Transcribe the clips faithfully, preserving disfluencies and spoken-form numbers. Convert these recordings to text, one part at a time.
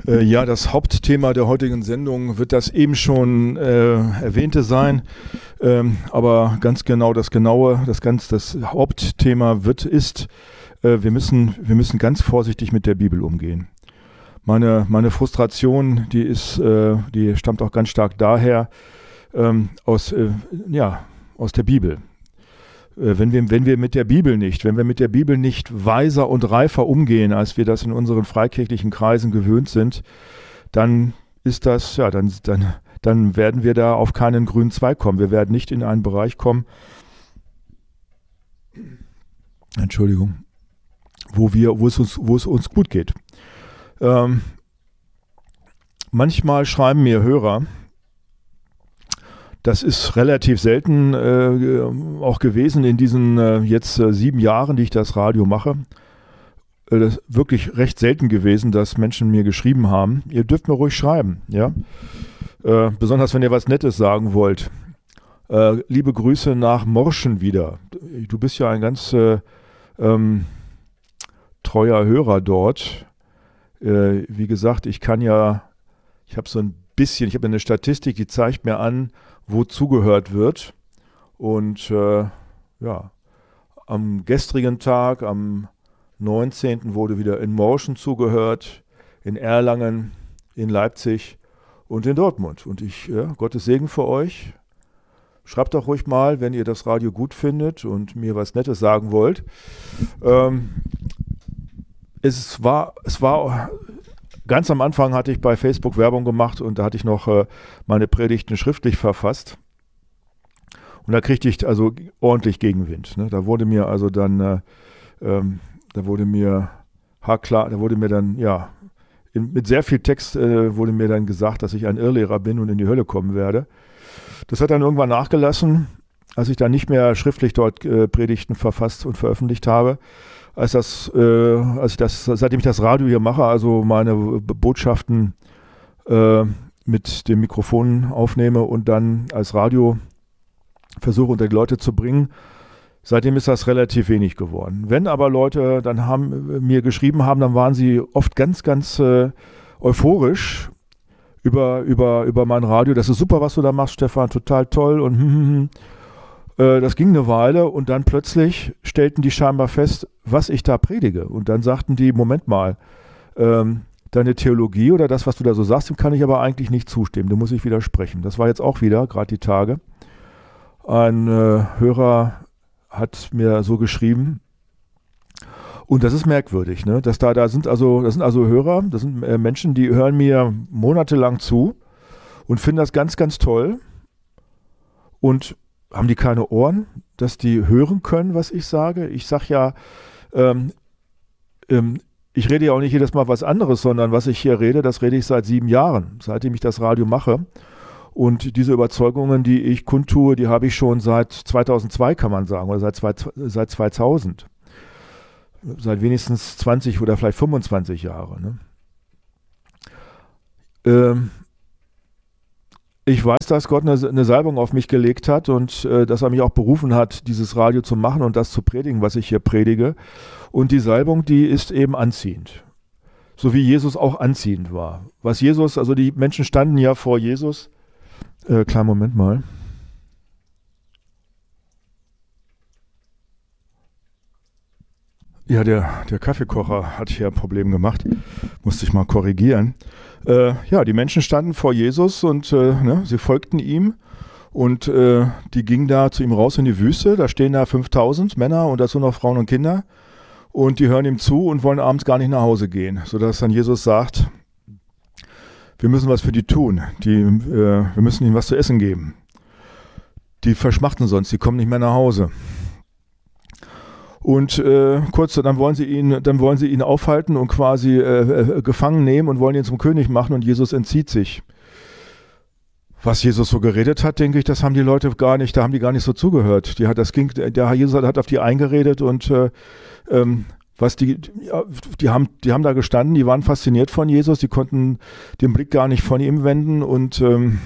Äh, ja, das Hauptthema der heutigen Sendung wird das eben schon äh, erwähnte sein, ähm, aber ganz genau das genaue, das ganz das Hauptthema wird ist, äh, wir müssen wir müssen ganz vorsichtig mit der Bibel umgehen. Meine meine Frustration, die ist, äh, die stammt auch ganz stark daher ähm, aus äh, ja aus der Bibel. Wenn wir, wenn wir mit der Bibel nicht, wenn wir mit der Bibel nicht weiser und reifer umgehen, als wir das in unseren freikirchlichen Kreisen gewöhnt sind, dann ist das, ja, dann, dann, dann werden wir da auf keinen grünen Zweig kommen. Wir werden nicht in einen Bereich kommen, Entschuldigung, wo wir, wo es uns, wo es uns gut geht. Ähm, manchmal schreiben mir Hörer, das ist relativ selten äh, auch gewesen in diesen äh, jetzt äh, sieben Jahren, die ich das Radio mache. Äh, das ist wirklich recht selten gewesen, dass Menschen mir geschrieben haben. Ihr dürft mir ruhig schreiben, ja. Äh, besonders wenn ihr was Nettes sagen wollt. Äh, liebe Grüße nach Morschen wieder. Du bist ja ein ganz äh, ähm, treuer Hörer dort. Äh, wie gesagt, ich kann ja, ich habe so ein bisschen, ich habe eine Statistik, die zeigt mir an, wo zugehört wird. Und äh, ja, am gestrigen Tag, am neunzehnten wurde wieder in Morschen zugehört, in Erlangen, in Leipzig und in Dortmund. Und ich, ja, Gottes Segen für euch. Schreibt doch ruhig mal, wenn ihr das Radio gut findet und mir was Nettes sagen wollt. Ähm, es war, es war Ganz am Anfang hatte ich bei Facebook Werbung gemacht und da hatte ich noch äh, meine Predigten schriftlich verfasst. Und da kriegte ich also ordentlich Gegenwind. Ne? Da wurde mir also dann, äh, ähm, da wurde mir haarklar, da wurde mir dann, ja, in, mit sehr viel Text äh, wurde mir dann gesagt, dass ich ein Irrlehrer bin und in die Hölle kommen werde. Das hat dann irgendwann nachgelassen, als ich dann nicht mehr schriftlich dort äh, Predigten verfasst und veröffentlicht habe. Als das, äh, als ich das, seitdem ich das Radio hier mache, also meine Botschaften äh, mit dem Mikrofon aufnehme und dann als Radio versuche unter die Leute zu bringen, seitdem ist das relativ wenig geworden. Wenn aber Leute dann haben, mir geschrieben haben, dann waren sie oft ganz, ganz äh, euphorisch über, über, über mein Radio. Das ist super, was du da machst, Stefan, total toll und hm, hm, hm. Das ging eine Weile und dann plötzlich stellten die scheinbar fest, was ich da predige. Und dann sagten die, Moment mal, ähm, deine Theologie oder das, was du da so sagst, dem kann ich aber eigentlich nicht zustimmen. Dem muss ich widersprechen. Das war jetzt auch wieder, gerade die Tage. Ein äh, Hörer hat mir so geschrieben. Und das ist merkwürdig, ne? Dass da, da sind also, das sind also Hörer, das sind äh, Menschen, die hören mir monatelang zu und finden das ganz, ganz toll. Und haben die keine Ohren, dass die hören können, was ich sage? Ich sage ja, ähm, ähm, ich rede ja auch nicht jedes Mal was anderes, sondern was ich hier rede, das rede ich seit sieben Jahren, seitdem ich das Radio mache. Und diese Überzeugungen, die ich kundtue, die habe ich schon seit zweitausendzwei, kann man sagen, oder seit, zwei, seit zweitausend. Seit wenigstens zwanzig oder vielleicht fünfundzwanzig Jahre. Ne? Ähm, Ich weiß, dass Gott eine, eine Salbung auf mich gelegt hat und äh, dass er mich auch berufen hat, dieses Radio zu machen und das zu predigen, was ich hier predige. Und die Salbung, die ist eben anziehend. So wie Jesus auch anziehend war. Was Jesus, also die Menschen standen ja vor Jesus. Äh, kleinen Moment mal. Ja, der, der Kaffeekocher hat hier ein Problem gemacht. Musste ich mal korrigieren. Äh, ja, die Menschen standen vor Jesus und äh, ne, sie folgten ihm. Und äh, die gingen da zu ihm raus in die Wüste. Da stehen da fünftausend Männer und dazu noch Frauen und Kinder. Und die hören ihm zu und wollen abends gar nicht nach Hause gehen. Sodass dann Jesus sagt, wir müssen was für die tun. Die, äh, wir müssen ihnen was zu essen geben. Die verschmachten sonst, die kommen nicht mehr nach Hause. Und äh, kurz dann wollen sie ihn, dann wollen sie ihn aufhalten und quasi äh, äh, gefangen nehmen und wollen ihn zum König machen und Jesus entzieht sich. Was Jesus so geredet hat, denke ich, das haben die Leute gar nicht, da haben die gar nicht so zugehört. Die hat, das ging, der Jesus hat auf die eingeredet und äh, ähm, was die, ja, die haben, die haben da gestanden, die waren fasziniert von Jesus, die konnten den Blick gar nicht von ihm wenden und ähm,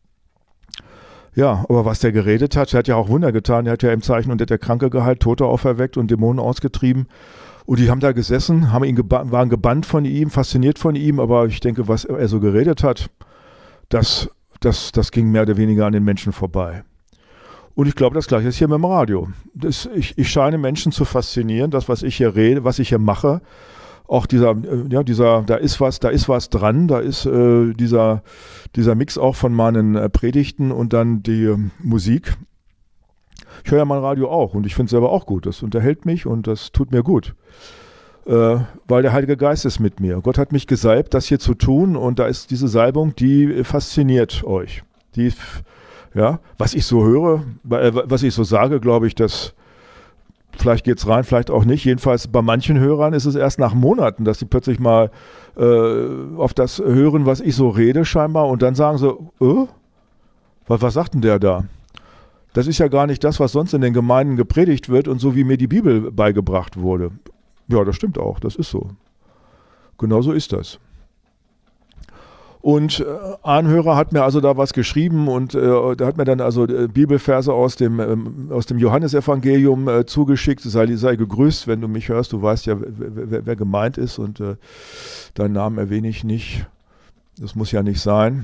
ja, aber was der geredet hat, der hat ja auch Wunder getan, der hat ja im Zeichen und der hat ja Kranke geheilt, Tote auferweckt und Dämonen ausgetrieben. Und die haben da gesessen, haben ihn geba- waren gebannt von ihm, fasziniert von ihm, aber ich denke, was er so geredet hat, das, das, das ging mehr oder weniger an den Menschen vorbei. Und ich glaube, das Gleiche ist hier mit dem Radio. Das, ich, ich scheine Menschen zu faszinieren, das, was ich hier rede, was ich hier mache. Auch dieser, ja, dieser, da ist was, da ist was dran, da ist äh, dieser, dieser Mix auch von meinen äh, Predigten und dann die äh, Musik. Ich höre ja mein Radio auch und ich finde es selber auch gut. Das unterhält mich und das tut mir gut. Äh, weil der Heilige Geist ist mit mir. Gott hat mich gesalbt, das hier zu tun und da ist diese Salbung, die fasziniert euch. Die, ja, was ich so höre, was ich so sage, glaube ich, dass vielleicht geht es rein, vielleicht auch nicht. Jedenfalls bei manchen Hörern ist es erst nach Monaten, dass sie plötzlich mal äh, auf das hören, was ich so rede scheinbar und dann sagen so, äh, was, was sagt denn der da? Das ist ja gar nicht das, was sonst in den Gemeinden gepredigt wird und so wie mir die Bibel beigebracht wurde. Ja, das stimmt auch, das ist so. Genau so ist das. Und äh, ein Hörer hat mir also da was geschrieben und äh, der hat mir dann also äh, Bibelverse aus dem, ähm, aus dem Johannesevangelium äh, zugeschickt. Sei, sei gegrüßt, wenn du mich hörst, du weißt ja, wer, wer, wer gemeint ist und äh, deinen Namen erwähne ich nicht. Das muss ja nicht sein.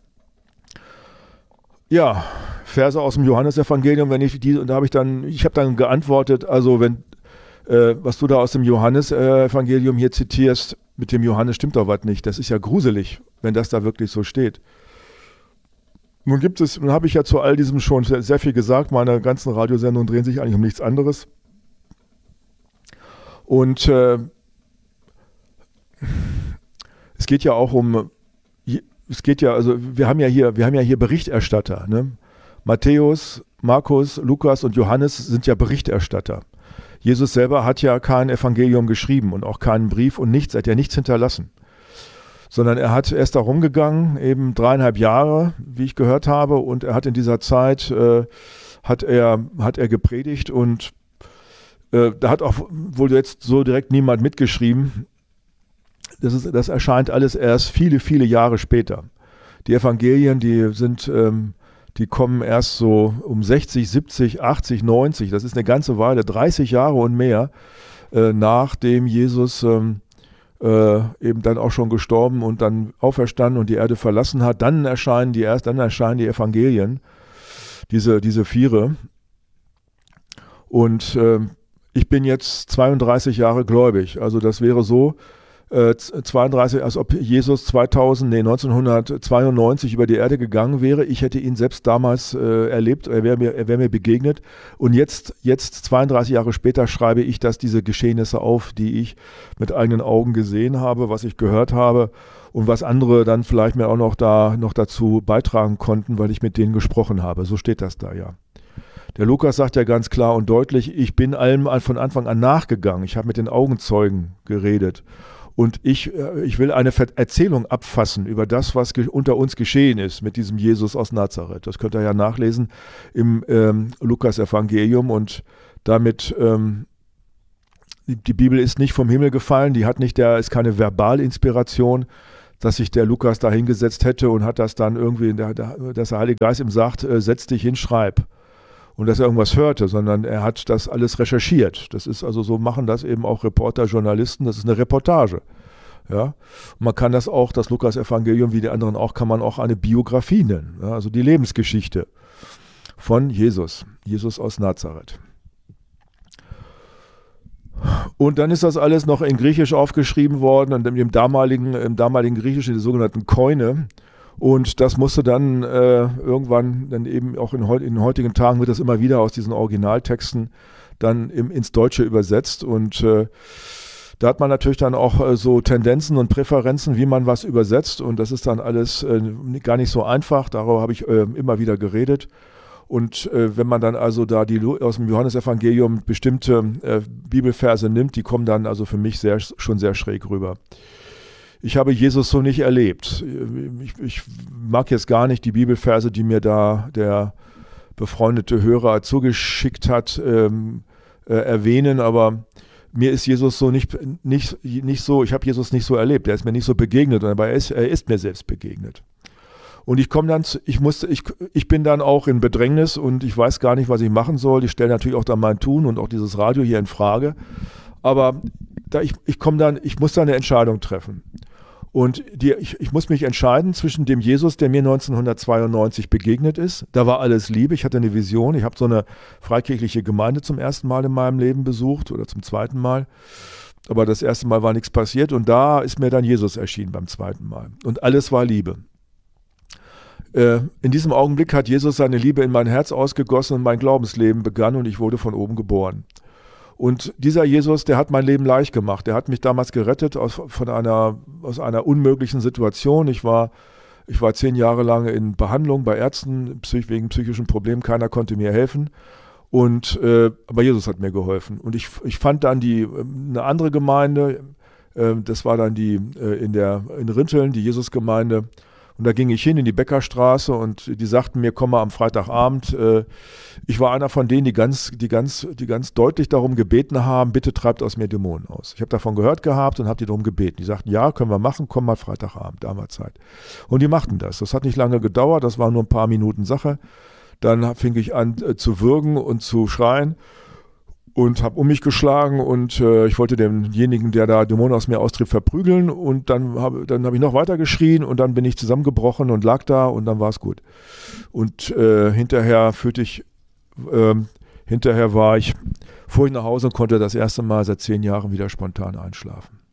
Ja, Verse aus dem Johannesevangelium, wenn ich die, und da habe ich dann, ich habe dann geantwortet, also wenn, äh, was du da aus dem Johannesevangelium hier zitierst, mit dem Johannes stimmt doch was nicht. Das ist ja gruselig, wenn das da wirklich so steht. Nun gibt es, nun habe ich ja zu all diesem schon sehr, sehr viel gesagt, meine ganzen Radiosendungen drehen sich eigentlich um nichts anderes. Und äh, es geht ja auch um, es geht ja, also wir haben ja hier, wir haben ja hier Berichterstatter, ne? Matthäus, Markus, Lukas und Johannes sind ja Berichterstatter. Jesus selber hat ja kein Evangelium geschrieben und auch keinen Brief und nichts, er hat ja nichts hinterlassen. Sondern er hat erst da rumgegangen, eben dreieinhalb Jahre, wie ich gehört habe, und er hat in dieser Zeit, äh, hat er, hat er gepredigt und äh, da hat auch wohl jetzt so direkt niemand mitgeschrieben. Das ist, das erscheint alles erst viele, viele Jahre später. Die Evangelien, die sind, ähm, die kommen erst so um sechzig, siebzig, achtzig, neunzig, das ist eine ganze Weile, dreißig Jahre und mehr, äh, nachdem Jesus ähm, äh, eben dann auch schon gestorben und dann auferstanden und die Erde verlassen hat. Dann erscheinen die erst, dann erscheinen die Evangelien, diese, diese Viere. Und äh, ich bin jetzt zweiunddreißig Jahre gläubig. Also das wäre so, zweiunddreißig, als ob Jesus zweitausend, nee, neunzehnhundertzweiundneunzig über die Erde gegangen wäre. Ich hätte ihn selbst damals äh, erlebt, er wäre mir, er wäre mir begegnet. Und jetzt, jetzt, zweiunddreißig Jahre später, schreibe ich das, diese Geschehnisse auf, die ich mit eigenen Augen gesehen habe, was ich gehört habe und was andere dann vielleicht mir auch noch, da, noch dazu beitragen konnten, weil ich mit denen gesprochen habe. So steht das da, ja. Der Lukas sagt ja ganz klar und deutlich, ich bin allem von Anfang an nachgegangen. Ich habe mit den Augenzeugen geredet. Und ich, ich will eine Erzählung abfassen über das, was ge- unter uns geschehen ist mit diesem Jesus aus Nazareth. Das könnt ihr ja nachlesen im ähm, Lukas-Evangelium. Und damit, ähm, die, die Bibel ist nicht vom Himmel gefallen, die hat nicht, der ist keine Verbalinspiration, dass sich der Lukas da hingesetzt hätte und hat das dann irgendwie, der, der, dass der Heilige Geist ihm sagt, äh, setz dich hin, schreib. Und dass er irgendwas hörte, sondern er hat das alles recherchiert. Das ist also so, machen das eben auch Reporter, Journalisten, das ist eine Reportage. Ja? Und man kann das auch, das Lukas-Evangelium, wie die anderen auch, kann man auch eine Biografie nennen. Ja? Also die Lebensgeschichte von Jesus, Jesus aus Nazareth. Und dann ist das alles noch in Griechisch aufgeschrieben worden und im damaligen, im damaligen Griechischen, die sogenannten Koine. Und das musste dann äh, irgendwann, dann eben auch in, in den heutigen Tagen wird das immer wieder aus diesen Originaltexten dann im, ins Deutsche übersetzt. Und äh, da hat man natürlich dann auch äh, so Tendenzen und Präferenzen, wie man was übersetzt. Und das ist dann alles äh, gar nicht so einfach. Darüber habe ich äh, immer wieder geredet. Und äh, wenn man dann also da die aus dem Johannesevangelium bestimmte äh, Bibelverse nimmt, die kommen dann also für mich sehr, schon sehr schräg rüber. Ich habe Jesus so nicht erlebt. Ich, ich mag jetzt gar nicht die Bibelverse, die mir da der befreundete Hörer zugeschickt hat, ähm, äh, erwähnen, aber mir ist Jesus so nicht, nicht, nicht so, ich habe Jesus nicht so erlebt, er ist mir nicht so begegnet, aber er ist, er ist mir selbst begegnet. Und ich komme dann, zu, ich musste, ich, ich bin dann auch in Bedrängnis und ich weiß gar nicht, was ich machen soll. Ich stelle natürlich auch dann mein Tun und auch dieses Radio hier in Frage. Aber da ich, ich komme dann, ich muss da eine Entscheidung treffen. Und die, ich, ich muss mich entscheiden zwischen dem Jesus, der mir neunzehnhundertzweiundneunzig begegnet ist. Da war alles Liebe, ich hatte eine Vision. Ich habe so eine freikirchliche Gemeinde zum ersten Mal in meinem Leben besucht oder zum zweiten Mal. Aber das erste Mal war nichts passiert und da ist mir dann Jesus erschienen beim zweiten Mal. Und alles war Liebe. Äh, in diesem Augenblick hat Jesus seine Liebe in mein Herz ausgegossen und mein Glaubensleben begann und ich wurde von oben geboren. Und dieser Jesus, der hat mein Leben leicht gemacht. Der hat mich damals gerettet aus, von einer, aus einer unmöglichen Situation. Ich war, ich war zehn Jahre lang in Behandlung bei Ärzten wegen psychischen Problemen. Keiner konnte mir helfen. Und, äh, aber Jesus hat mir geholfen. Und ich, ich fand dann die, eine andere Gemeinde, äh, das war dann die äh, in, der, in Rinteln, die Jesusgemeinde. Und da ging ich hin in die Bäckerstraße und die sagten mir, komm mal am Freitagabend. Äh, ich war einer von denen, die ganz, die, ganz, die ganz deutlich darum gebeten haben, bitte treibt aus mir Dämonen aus. Ich habe davon gehört gehabt und habe die darum gebeten. Die sagten, ja, können wir machen, komm mal Freitagabend, damals Zeit. Und die machten das. Das hat nicht lange gedauert, das war nur ein paar Minuten Sache. Dann fing ich an äh, zu würgen und zu schreien und habe um mich geschlagen und äh, ich wollte denjenigen, der da Dämonen aus mir austrieb, verprügeln und dann habe dann hab ich noch weiter geschrien und dann bin ich zusammengebrochen und lag da und dann war es gut. Und äh, hinterher fühlte ich, äh, hinterher war ich, fuhr ich nach Hause und konnte das erste Mal seit zehn Jahren wieder spontan einschlafen.